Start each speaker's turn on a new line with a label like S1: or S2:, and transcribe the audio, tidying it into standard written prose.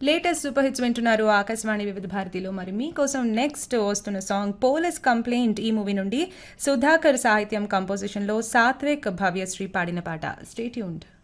S1: Latest super hits వింటున్నారు ఆకాశవాణి వివిధ భారతిలో. మరి మీకోసం నెక్స్ట్ వస్తున్న సాంగ్ పోలీస్ కంప్లైంట్ ఈ మూవీ నుండి సుధాకర్ సాహిత్యం కంపోజిషన్ లో సాత్విక్ భవ్యశ్రీ పాడిన పాట. Stay tuned.